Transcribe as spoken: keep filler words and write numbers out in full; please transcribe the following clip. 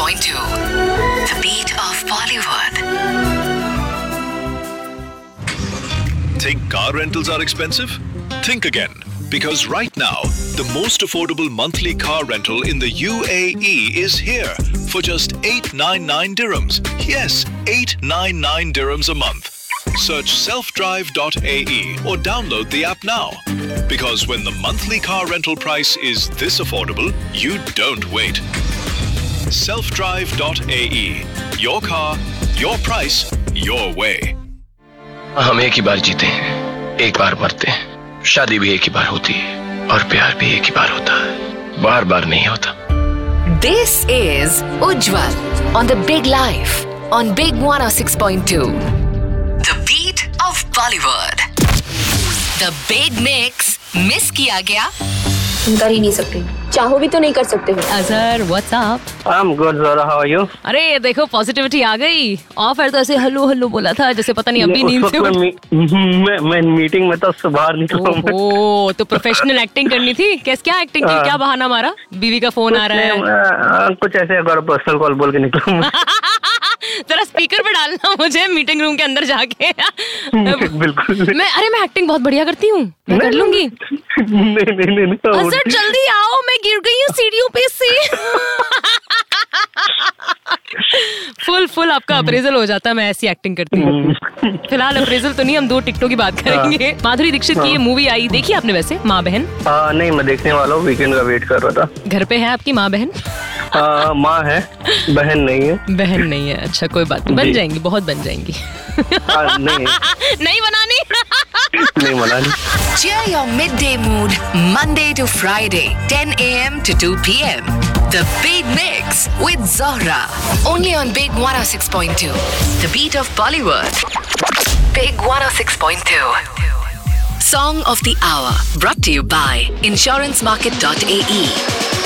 point two. The beat of Bollywood. Think car rentals are expensive? Think again. Because right now, the most affordable monthly car rental in the U A E is here for just eight hundred ninety-nine dirhams. Yes, eight hundred ninety-nine dirhams a month. Search self drive dot A E or download the app now. Because when the monthly car rental price is this affordable, you don't wait. self drive dot A E. Your car, your price, your way. हम एक ही बार जीते हैं, एक बार मरते हैं। शादी भी एक ही बार होती है और प्यार भी एक ही बार होता है, बार बार नहीं होता। This is Ujjwal on the Big Life on Big one oh six point two. The beat of Bollywood. The Big Mix. Miss किया गया? कर ही नहीं सकते, चाहो भी तो नहीं कर सकते हो। Azhar, what's up? I'm good, Zara. How are you? अरे देखो पॉजिटिविटी आ गई। ऑफ एयर तो ऐसे हल्लो हल्लो बोला था जैसे पता नहीं अभी नींद से उठ। मैं मैं मीटिंग में था, उससे बाहर निकला हूं। ओह, तो प्रोफेशनल एक्टिंग करनी थी। कैस क्या एक्टिंग की? क्या बहाना मारा? बीवी का फोन आ रहा है? कुछ ऐसे अगर पर्सनल कॉल बोल के निकला। जरा स्पीकर पे डालना मुझे मीटिंग रूम के अंदर जाके। बिल्कुल। मैं अरे मैं एक्टिंग बहुत बढ़िया करती हूँ, मैं कर लूंगी। नहीं नहीं नहीं अजहर जल्दी आओ, मैं गिर गई हूँ सीढ़ियों पे से। फुल फुल आपका अप्रेजल हो जाता है, मैं ऐसी एक्टिंग करती हूँ। फिलहाल अप्रेजल तो नहीं, हम दो टिकटों की बात करेंगे। माधुरी दीक्षित की ये मूवी आई, देखी आपने वैसे, माँ बहन? आ, नहीं, मैं देखने वाला हूँ, वीकेंड का वेट कर रहा था। घर पे है आपकी माँ बहन? आ, माँ है, बहन नहीं है। बहन नहीं है, अच्छा कोई बात नहीं, बन जाएंगी, बहुत बन जाएंगी। आ, नहीं नहीं बनानी। नहीं बनानी। Cheer your midday mood Monday to Friday, ten a m to two p m. The Big Mix with Zohra. Only on Big one oh six point two. The beat of Bollywood. Big one oh six point two. Song of the Hour. Brought to you by insurance market dot A E.